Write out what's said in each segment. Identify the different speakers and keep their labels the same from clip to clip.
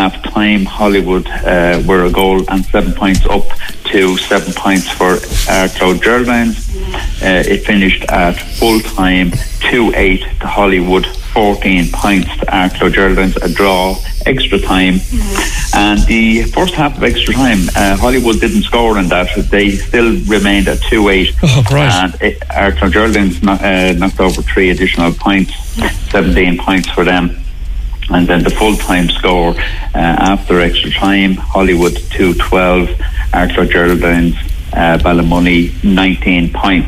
Speaker 1: half time, Hollywood were a goal and 7 points up to 7 points for Cloud Geraldines. It finished at full time 2-8 to Hollywood, 14 points to Cloud Geraldines, a draw, extra time. And the first half of extra time, Hollywood didn't score in that. They still remained at 2-8.
Speaker 2: Oh, right.
Speaker 1: And Cloud Geraldines knocked over 3 additional points, 17 points for them. And then the full-time score after extra time, Hollywood 2-12, Cloud Geraldines, Ballymoney 19 points.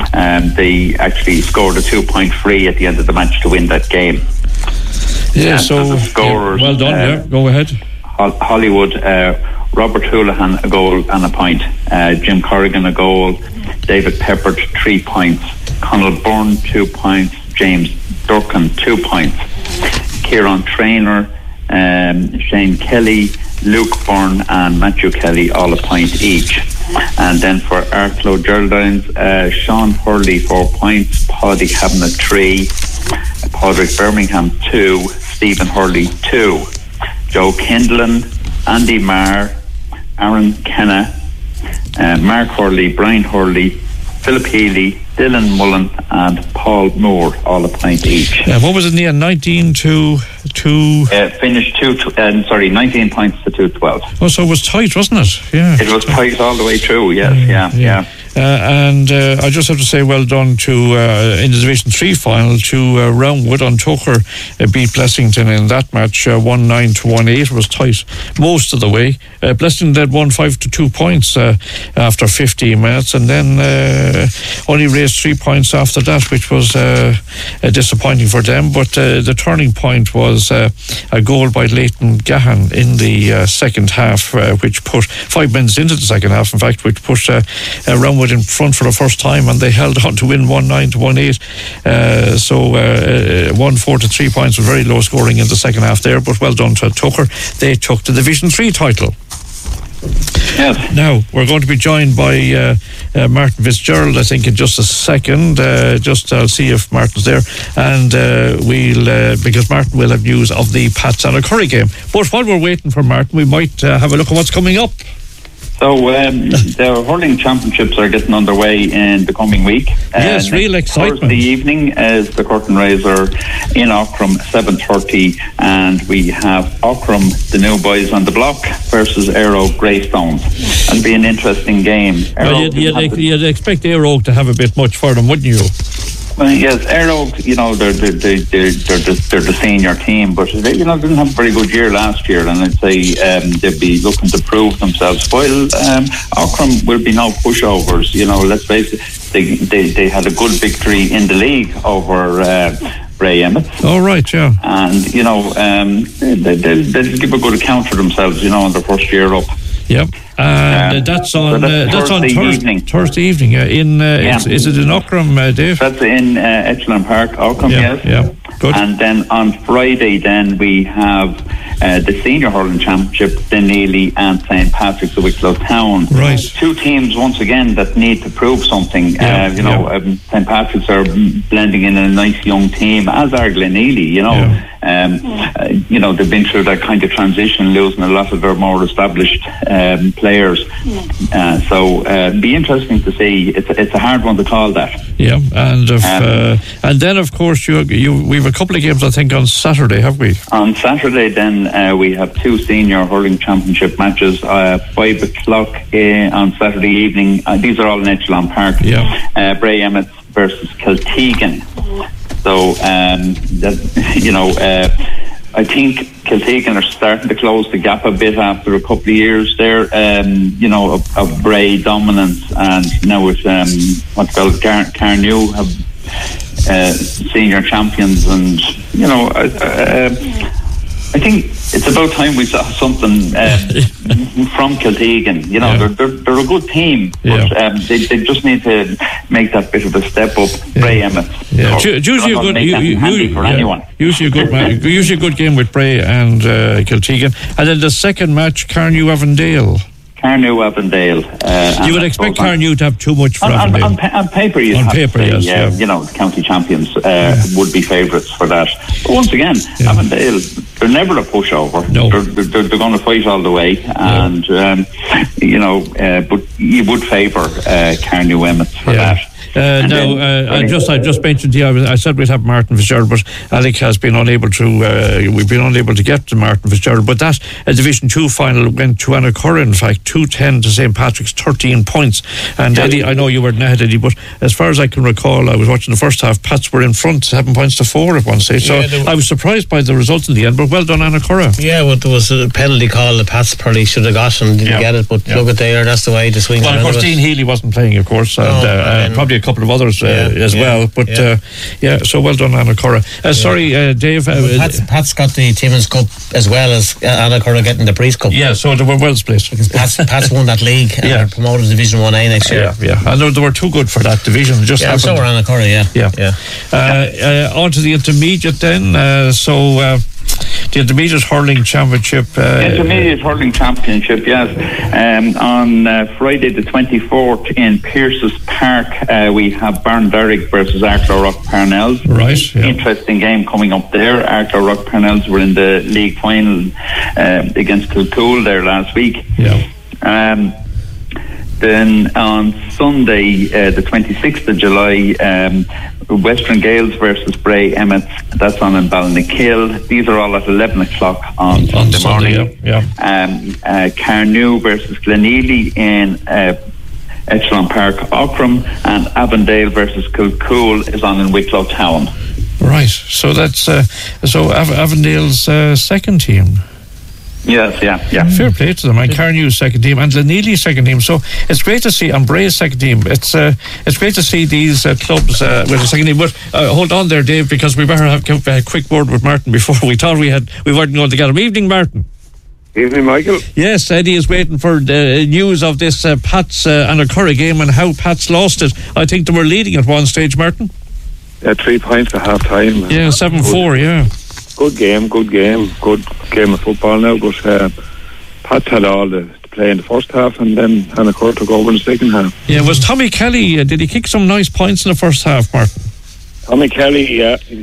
Speaker 1: They actually scored a 2-point free at the end of the match to win that game.
Speaker 2: Yeah, so
Speaker 1: scorers,
Speaker 2: well done. Go ahead.
Speaker 1: Hollywood, Robert Houlihan a goal and a point, Jim Corrigan a goal, David Peppert 3 points, Conal Byrne 2 points, James Durkin 2 points, Kieran Traynor, Shane Kelly, Luke Byrne and Matthew Kelly all a point each. And then for Cloud Geraldines, Sean Hurley 4 points, Paddy Cabinet 3, Padraig Birmingham 2, Stephen Hurley 2, Joe Kindlin, Andy Marr, Aaron Kenna, Mark Hurley, Brian Hurley, Philip Healy, Dylan Mullen and Paul Moore all a point each.
Speaker 2: What was it in the end? 19 to
Speaker 1: finished 19 points to 2-12.
Speaker 2: Oh, so it was tight, wasn't it? Yeah,
Speaker 1: it was tight all the way through. Yes, yeah.
Speaker 2: And I just have to say well done to in the Division 3 final to Roundwood on Tucker beat Blessington in that match 1-9 to 1-8. It was tight most of the way. Blessington led 1-5 to 2 points after 15 minutes and then only raised 3 points after that, which was disappointing for them. But the turning point was a goal by Leighton Gahan in the second half, which put 5 minutes into the second half, in fact, which put Roundwood in front for the first time, and they held on to win 1-9 to 1-8. So 1-4 to 3 points was very low scoring in the second half there, but well done to Tucker. They took the Division 3 title.
Speaker 1: Yes.
Speaker 2: Now we're going to be joined by Martin Fitzgerald, I think, in just a second. Just I'll see if Martin's there, and we'll because Martin will have news of the Pats and Curry game. But while we're waiting for Martin, we might have a look at what's coming up.
Speaker 1: So the hurling championships are getting underway in the coming week.
Speaker 2: Yes, real excitement.
Speaker 1: Thursday evening is the curtain raiser in Aughrim, 7:30, and we have Aughrim, the new boys on the block, versus Aero Greystones. It'll be an interesting game.
Speaker 2: Well, you'd expect Aero to have a bit much for them, wouldn't you?
Speaker 1: Well, yes, Aero, they're the senior team, but they, didn't have a very good year last year, and I'd say they'd be looking to prove themselves. While Aughrim will be no pushovers, let's face it, they had a good victory in the league over Bray Emmett.
Speaker 2: Oh, right, yeah.
Speaker 1: And, they'll give a good account for themselves, in their first year up.
Speaker 2: Yep. That's on Thursday evening. Is it in Aughrim, Dave?
Speaker 1: That's in Echelon Park, Aughrim, yes.
Speaker 2: Yeah, good.
Speaker 1: And then on Friday, we have the Senior Hurling Championship, Neely and St. Patrick's of Wicklow Town.
Speaker 2: Right.
Speaker 1: 2 teams once again that need to prove something. St. Patrick's are blending in a nice young team, as are Gleneely. They've been through that kind of transition, losing a lot of their more established players. So be interesting to see. It's a hard one to call that.
Speaker 2: Yeah, and then of course we have a couple of games, I think, on Saturday, have we? On
Speaker 1: Saturday, then we have 2 senior hurling championship matches. 5 o'clock on Saturday evening. These are all in Echelon Park.
Speaker 2: Yeah.
Speaker 1: Bray Emmett versus Kiltegan. So I think Kiltegan are starting to close the gap a bit after a couple of years there, of Bray dominance, and now with what's called Carnew have senior champions, and I think it's about time we saw something from Kiltegan. They're a good team, but they just need to make that bit of a step up. Bray Emmett.
Speaker 2: Yeah. Usually a good game with Bray and Kiltegan, and then the second match, Carnew Avondale.
Speaker 1: Carnew, Avondale.
Speaker 2: You would expect Carnew to have too much for Avondale.
Speaker 1: On paper, you'd have to say, you know, the county champions would be favourites for that. But once again, Avondale, they're never a pushover.
Speaker 2: No.
Speaker 1: They're going to fight all the way, and you know, but you would favour Carnew Emmets for that.
Speaker 2: I just mentioned to you, I said we'd have Martin Fitzgerald, but Alec has been unable to. We've been unable to get to Martin Fitzgerald. But that Division 2 final went to Annacurra, in fact, 2-10 to St. Patrick's, 13 points. And Eddie, I know you weren't ahead, Eddie, but as far as I can recall, I was watching the first half. Pats were in front, 7 points to 4 at one stage. So I was surprised by the results in the end. But well done, Annacurra.
Speaker 3: Yeah, well, there was a penalty call the Pats probably should have got and didn't get it. But look at there, that's the way to swing.
Speaker 2: Well, of course, Dean Healy wasn't playing, of course, and probably a couple of others as well. But so well done, Annacurra. Sorry, Dave.
Speaker 3: Pat's got the Timmins Cup as well as Annacurra getting the Priest Cup.
Speaker 2: Yeah, so they were well split.
Speaker 3: Because Pat's won that league and are promoted to Division 1A next year.
Speaker 2: Yeah. I know they were too good for that division. Just happened.
Speaker 3: So were Annacurra,
Speaker 2: on to the intermediate then. The Intermediate Hurling Championship.
Speaker 1: Intermediate Hurling Championship, yes. On Friday the 24th in Pierce's Park, we have Barnderrick versus Arklow Rock Parnells.
Speaker 2: Right. Yeah.
Speaker 1: Interesting game coming up there. Arklow Rock Parnells were in the league final against Kilcool there last week.
Speaker 2: Yeah.
Speaker 1: Then on Sunday, the 26th of July, Western Gales versus Bray Emmets. That's on in Ballynakill. These are all at 11 o'clock on Sunday morning. Carnew versus Glenealy in Echelon Park, Aughrim, and Avondale versus Kilcool is on in Wicklow Town.
Speaker 2: Right. So that's Avondale's second team.
Speaker 1: Yes, yeah.
Speaker 2: Fair play to them. And Carnew's second team and Glenealy's second team. So it's great to see, and Bray's second team. It's great to see these clubs with a second team. But hold on there, Dave, because we better have a quick word with Martin before we thought we weren't going to get him. Evening, Martin.
Speaker 4: Evening, Michael.
Speaker 2: Yes, Eddie is waiting for the news of this Pats Annacurra game and how Pats lost it. I think they were leading at one stage, Martin.
Speaker 4: 3 points at half time.
Speaker 2: Yeah, 7-4, yeah.
Speaker 4: Good game of football now, but Pats had all to play in the first half and then Annacurra took over in the second half.
Speaker 2: Yeah, was Tommy Kelly, did he kick some nice points in the first half, Martin?
Speaker 4: Tommy Kelly,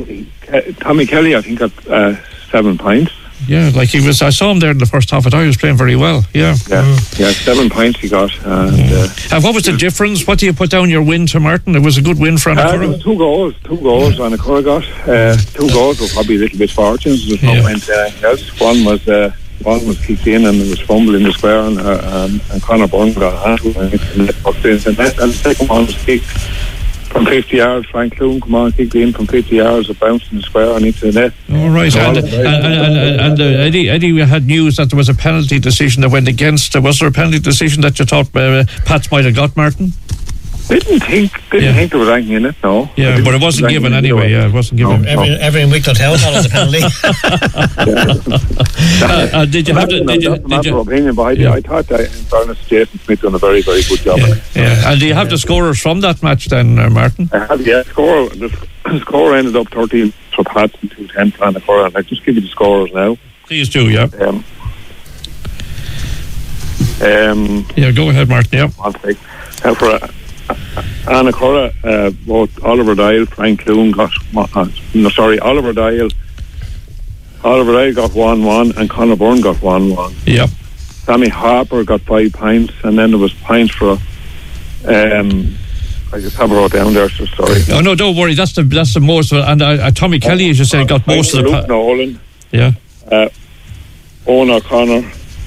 Speaker 4: I think got 7 points.
Speaker 2: Yeah, like I saw him there in the first half. I thought he was playing very well. Yeah,
Speaker 4: 7 points he got.
Speaker 2: And what was the difference? What do you put down your win to, Martin? It was a good win for Annacurra.
Speaker 4: 2 goals Annacurra got. 2 goals were probably a little bit fortunate. There's no point else. One was kicked in and it was fumbled in the square, and Conor Byrne got a hand and the second one was kicked from 50 yards. Frank Clune kicked in from 50 yards, a bounce in the square and into the net.
Speaker 2: All right. And Eddie had news that there was a penalty decision that went against. Was there a penalty decision that you thought Pats might have got, Martin?
Speaker 4: Didn't think there was anything in it, no.
Speaker 2: Yeah, but it wasn't given anyway. Yeah, it wasn't given.
Speaker 3: Every in Wicklow Town thought it was a penalty.
Speaker 2: Did you have to?
Speaker 4: That's a matter of opinion, but I thought that, in fairness, Jason Smith done a very, very good job.
Speaker 2: And do you have the scorers from that match then, Martin?
Speaker 4: I have, the score ended up 13 for Pats and 2-10 for Annacurra, and I'll just give you the scorers now.
Speaker 2: Please do, yeah. Go ahead, Martin, yeah.
Speaker 4: I'll take. Now for Annacurra, both Oliver Dial, Frank Clune got Oliver Dial got 1-1 and Conor Byrne got 1-1.
Speaker 2: Yeah.
Speaker 4: Sammy Harper got 5 points, and then there was points for I just have it wrote down there, so sorry.
Speaker 2: Oh no, don't worry, that's the most of it. And Tommy Kelly, as you said, got most of the
Speaker 4: Luke Nolan.
Speaker 2: Yeah.
Speaker 4: Owen O'Connor.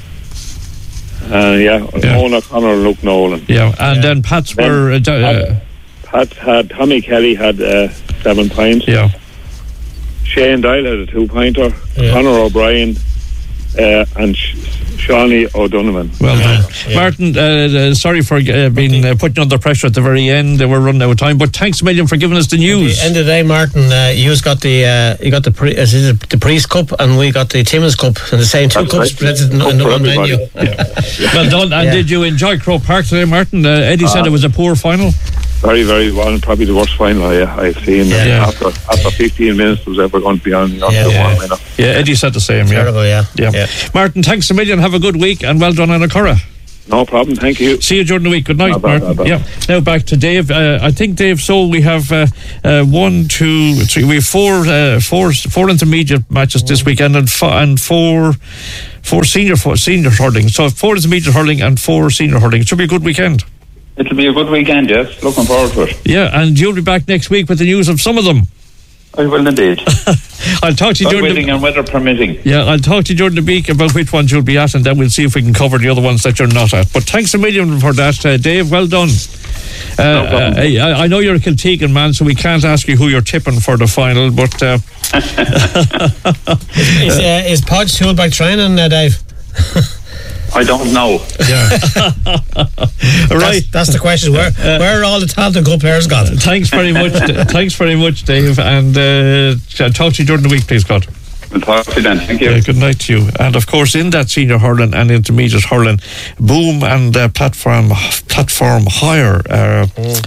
Speaker 4: Owen O'Connor and Luke Nolan.
Speaker 2: Yeah, and then Pats were...
Speaker 4: Pats had... Tommy Kelly had 7 points.
Speaker 2: Yeah.
Speaker 4: Shane Dial had a 2-pointer. Conor O'Brien and Shawnee O'Donovan.
Speaker 2: Well done. Martin, sorry for being put under pressure at the very end. They were running out of time, but thanks a million for giving us the news.
Speaker 3: At the end of the day, Martin, you got the Priest Cup and we got the Timmins Cup, and the same 2 cups presented in one venue.
Speaker 2: Well done. And did you enjoy Croke Park today, Martin? Eddie said it was a poor final.
Speaker 4: Very, very well, probably the worst final I've seen. After 15 minutes, was ever going to be on the 1
Speaker 2: Yeah, Eddie said the same.
Speaker 3: Terrible, yeah.
Speaker 2: Martin, thanks a million. Have a good week, and well done, Annacurra.
Speaker 4: No problem, thank you.
Speaker 2: See you during the week. Good night, Martin.
Speaker 4: Bye.
Speaker 2: Yeah. Now back to Dave. I think, Dave, so we have 1, 2, 3. We have four intermediate matches this weekend and four senior hurling. So 4 intermediate hurling and 4 senior hurling. It should be a good weekend.
Speaker 1: It'll be a good weekend, yes. Looking forward to it.
Speaker 2: Yeah, and you'll be back next week with the news of some of them.
Speaker 1: I will indeed.
Speaker 2: I'll talk to you during
Speaker 1: and weather permitting.
Speaker 2: Yeah, I'll talk to you during the week about which ones you'll be at, and then we'll see if we can cover the other ones that you're not at. But thanks a million for that, Dave. Well done.
Speaker 1: No problem.
Speaker 2: I know you're a Kiltegan man, so we can't ask you who you're tipping for the final, but
Speaker 3: is Podge Toolback training, Dave?
Speaker 1: I don't know.
Speaker 2: Yeah. Right.
Speaker 3: That's the question. Where are all the talented good players gone?
Speaker 2: Thanks very much. Thanks very much, Dave. And talk to you during the week, please, God.
Speaker 1: We'll talk to you then. Thank you.
Speaker 2: Good night to you. And of course, in that senior hurling and intermediate hurling, Boom and Platform Hire are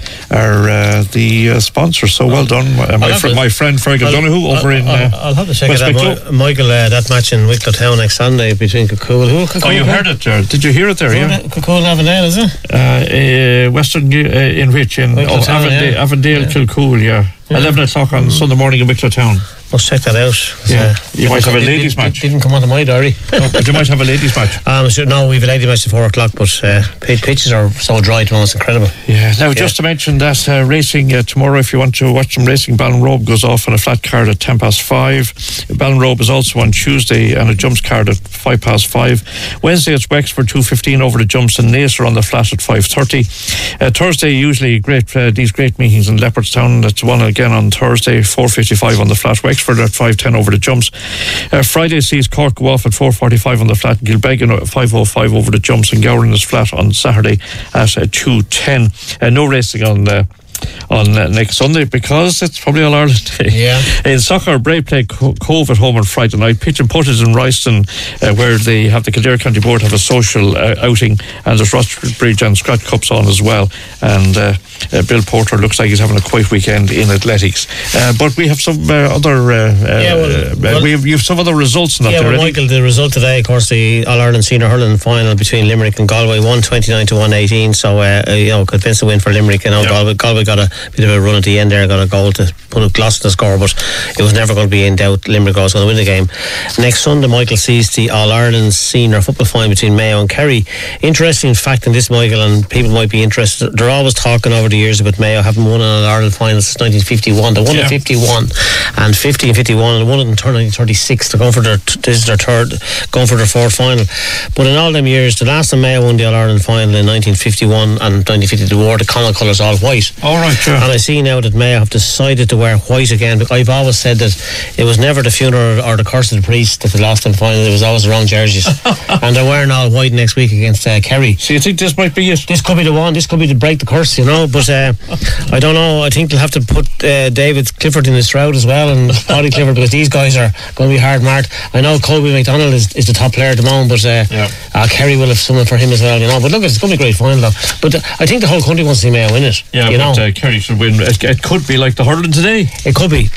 Speaker 2: the sponsors. So well done, my friend Fergal Donoghue over in.
Speaker 3: I'll have to check it out, Michael. That match in Wicklow Town next Sunday between Cocool.
Speaker 2: Oh, you heard it there? Did you hear it there? Yeah.
Speaker 3: Cocool and Avondale, is it?
Speaker 2: Western in which in Avondale, Kilcool. Yeah. 11 o'clock on Sunday morning in Wicklow Town.
Speaker 3: Must check that out.
Speaker 2: Yeah, you might have a ladies' match.
Speaker 3: Didn't come onto my diary.
Speaker 2: No, but you might have a ladies' match.
Speaker 3: No, we have a ladies' match at 4 o'clock, but pitches are so dry tomorrow, it's incredible.
Speaker 2: Yeah. Now, just to mention that racing tomorrow, if you want to watch some racing, Ballinrobe goes off on a flat card at 5:10. Ballinrobe is also on Tuesday and a jumps card at 5:05. Wednesday it's Wexford 2:15 over the jumps and Nacer on the flat at 5:30. Thursday usually these great meetings in Leopardstown. That's one again on Thursday 4:55 on the flat. Wexford at 5:10 over the jumps. Friday sees Cork go off at 4:45 on the flat. Gilbeggan at 5:05 over the jumps, and Gowran is flat on Saturday at 2:10. No racing on next Sunday because it's probably All Ireland Day.
Speaker 3: Yeah.
Speaker 2: In soccer, Bray play Cove at home on Friday night. Pitch and Putt is in Royston, where they have the Kildare County Board have a social outing, and there's Rossbridge and Scratch Cups on as well. And Bill Porter looks like he's having a quiet weekend in athletics. But we have some other you have some other results in that.
Speaker 3: Yeah, well, Michael, the result today, of course, the All Ireland Senior Hurling final between Limerick and Galway, 129 to 118. So convincing win for Limerick. Galway got a bit of a run at the end there, got a goal to put a gloss on the score, but it was never going to be in doubt. Limerick was going to win the game. Next Sunday, Michael, sees the All Ireland Senior football final between Mayo and Kerry. Interesting fact in this, Michael, and people might be interested. They're always talking over the years about Mayo having won an All Ireland final since 1951. They won in 51 and 50 and 51, and won it in 1936. They're going for their fourth final. But in all them years, the last time Mayo won the All Ireland final in 1951 and 1950, they wore the Connacht colours all white.
Speaker 2: All right, yeah.
Speaker 3: And I see now that Mayo have decided to wear white again. I've always said that it was never the funeral or the curse of the priest that they lost in the final. It was always the wrong jerseys. And they're wearing all white next week against Kerry.
Speaker 2: So you think this might be it?
Speaker 3: This could be the one. This could be to break the curse, But I don't know. I think they'll have to put David Clifford in the shroud as well, and Paddy Clifford, because these guys are going to be hard marked. I know Colby McDonald is the top player at the moment, but Kerry will have someone for him as well, But look, it's going to be a great final, though. But I think the whole country wants to see Mayo win it.
Speaker 2: Yeah, but Kerry should win. It could be like the hurling today.
Speaker 3: It could be.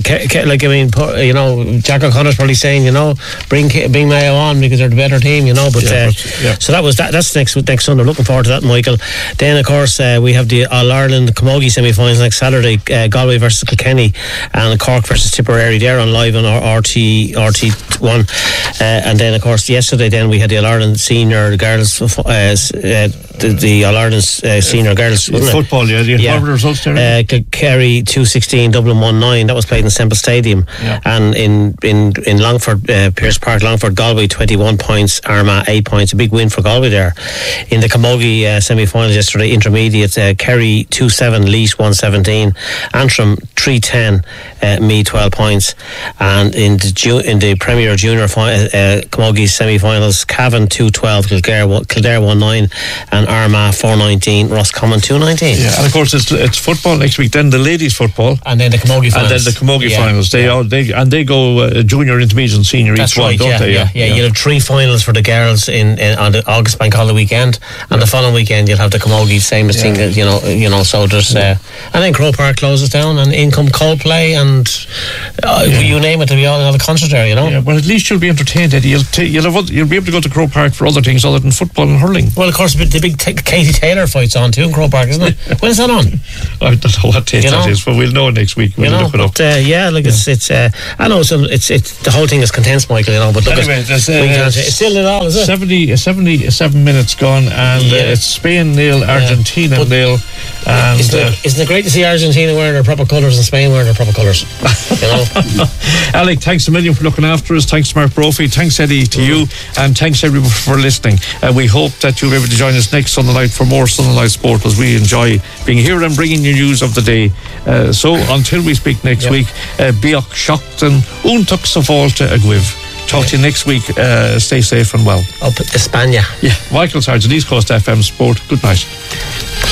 Speaker 3: Jack O'Connor's probably saying, bring Mayo on because they're the better team, But so that was that. That's next Sunday. Looking forward to that, Michael. Then, of course, we have the All Ireland Camogie semi-finals next Saturday. Galway versus Kilkenny and Cork versus Tipperary. They're on live on RT1. And then, of course, yesterday then we had the All Ireland Senior Girls, the All Ireland Senior Girls
Speaker 2: football. Yeah, the results there.
Speaker 3: Kerry 2-16, Dublin 1-9. That was played in Semple Stadium. Yeah. And in Longford, Pearse Park, Longford, Galway 21 points, Armagh 8 points. A big win for Galway there. In the Camogie semi-finals yesterday, intermediate, Kerry 2-7, Leash 1-17, Antrim 3-10, Meath 12 points. And in the Premier Junior Camogie semi-finals, Cavan 2-12, Kildare 1-9, and Armagh 4-19, Roscommon 2-19.
Speaker 2: Yeah, and of course it's football next week. Then the ladies' football,
Speaker 3: and then the Camogie
Speaker 2: finals. They go junior, intermediate, and senior.
Speaker 3: That's
Speaker 2: each one, don't they?
Speaker 3: Yeah. You'll have 3 finals for the girls on the August Bank Holiday weekend, and the following weekend you'll have the Camogie, same as thing. So there's and then Croke Park closes down, and in come Coldplay, and you name it, there'll be all another concert there.
Speaker 2: Yeah, but at least you'll be entertained, Eddie. You'll be able to go to Croke Park for other things other than football and hurling.
Speaker 3: Well, of course, the big Katie Taylor fight's on too in Croke Park, isn't it? When's that on?
Speaker 2: I don't know what date that is, but we'll know next week. We'll look it up.
Speaker 3: It's I know it's the whole thing is condensed, Michael. But look,
Speaker 2: anyway,
Speaker 3: it's still it all, is it?
Speaker 2: 77 minutes gone, and it's Spain 0, Argentina 0. And
Speaker 3: isn't it great to see Argentina wearing their proper colours and Spain wearing their proper colours?
Speaker 2: Alec, thanks a million for looking after us. Thanks, Mark Brophy. Thanks, Eddie, to you, and thanks everyone for listening. We hope that you'll be able to join us next Sunday night for more Sunday night sport, as we enjoy being here and bringing you news of the day. So until we speak next week, Bioch Shockton Untuk Savolta Agwiv. Talk to you next week. Stay safe and well.
Speaker 3: Up España.
Speaker 2: Yeah, Michael Sargent, East Coast FM Sport. Good night.